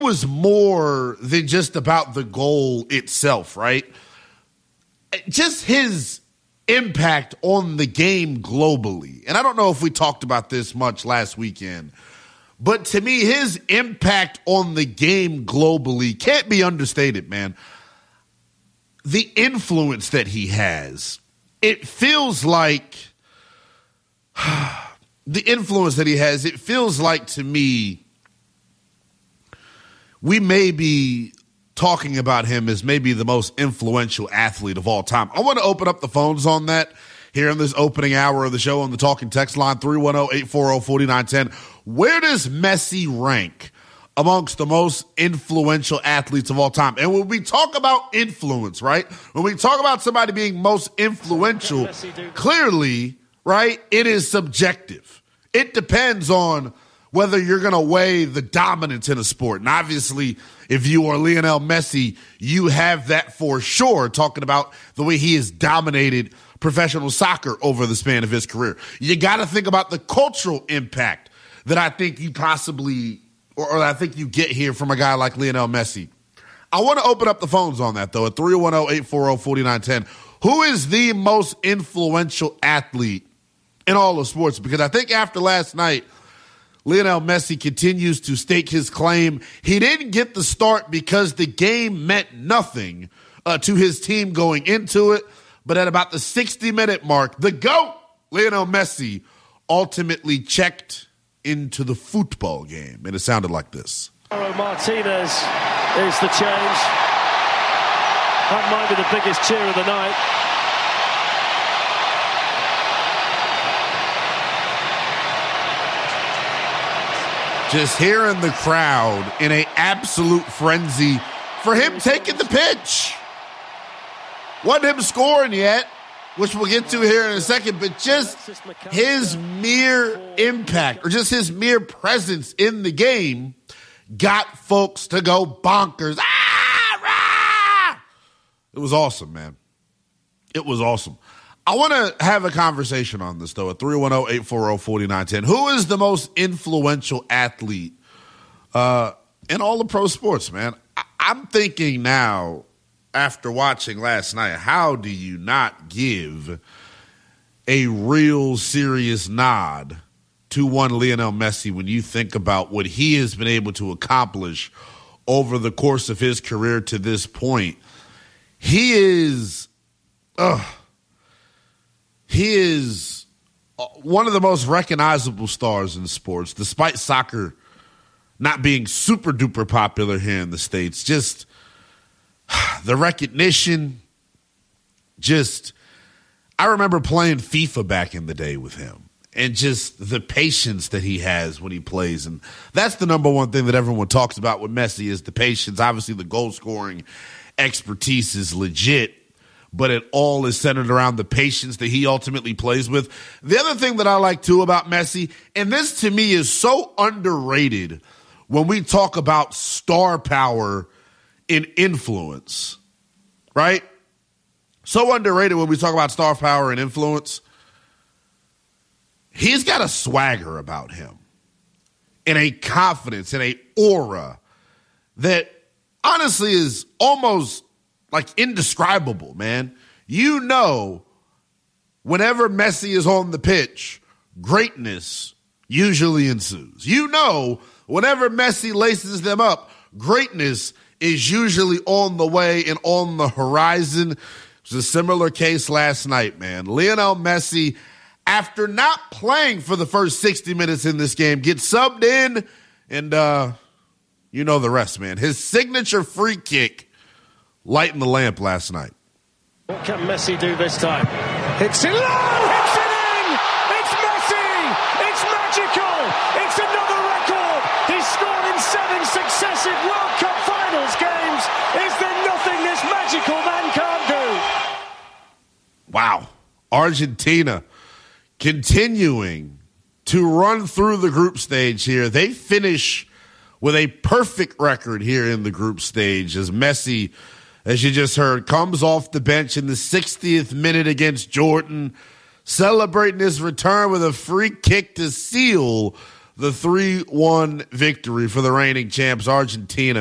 was more than just about the goal itself, right? Just his impact on the game globally. And I don't know if we talked about this much last weekend, but to me, his impact on the game globally can't be understated, man. The influence that he has, it feels like the influence that he has, it feels like to me, we may be talking about him as maybe the most influential athlete of all time. I want to open up the phones on that here in this opening hour of the show on the Talking Text line, 310-840-4910. Where does Messi rank amongst the most influential athletes of all time? And when we talk about influence, right, when we talk about somebody being most influential, clearly, right, it is subjective. It depends on whether you're going to weigh the dominance in a sport. And obviously, if you are Lionel Messi, you have that for sure, talking about the way he has dominated professional soccer over the span of his career. You got to think about the cultural impact that I think you possibly, or I think you get here from a guy like Lionel Messi. I want to open up the phones on that, though, at 310-840-4910. Who is the most influential athlete in all of sports? Because I think after last night, Lionel Messi continues to stake his claim. He didn't get the start because the game meant nothing to his team going into it. But at about the 60-minute mark, the GOAT, Lionel Messi, ultimately checked into the football game. And it sounded like this. Martinez is the change. That might be the biggest cheer of the night. Just hearing the crowd in an absolute frenzy for him taking the pitch. Wasn't him scoring yet, which we'll get to here in a second, but just his mere impact or just his mere presence in the game got folks to go bonkers. It was awesome, man. It was awesome. I want to have a conversation on this, though, at 310-840-4910. Who is the most influential athlete in all the pro sports, man? I'm thinking now, after watching last night, how do you not give a real serious nod to one Lionel Messi when you think about what he has been able to accomplish over the course of his career to this point? He is one of the most recognizable stars in sports, despite soccer not being super duper popular here in the States. Just the recognition, I remember playing FIFA back in the day with him, and just the patience that he has when he plays. And that's the number one thing that everyone talks about with Messi is the patience. Obviously, the goal scoring expertise is legit, but it all is centered around the patience that he ultimately plays with. The other thing that I like, too, about Messi, and this to me is so underrated when we talk about star power in influence, right? So underrated when we talk about star power and influence. He's got a swagger about him and a confidence and a aura that honestly is almost like indescribable, man. You know, whenever Messi is on the pitch, greatness usually ensues. You know, whenever Messi laces them up, greatness is usually on the way and on the horizon. It was a similar case last night, man. Lionel Messi, after not playing for the first 60 minutes in this game, gets subbed in, and you know the rest, man. His signature free kick lighting the lamp last night. What can Messi do this time? Hits it low! Hits it in! It's Messi! It's magical! It's another record! He's scored in 7 successive World Cup Finals games! Is there nothing this magical man can't do? Wow. Argentina continuing to run through the group stage here. They finish with a perfect record here in the group stage as Messi, as you just heard, comes off the bench in the 60th minute against Jordan, celebrating his return with a free kick to seal the 3-1 victory for the reigning champs, Argentina.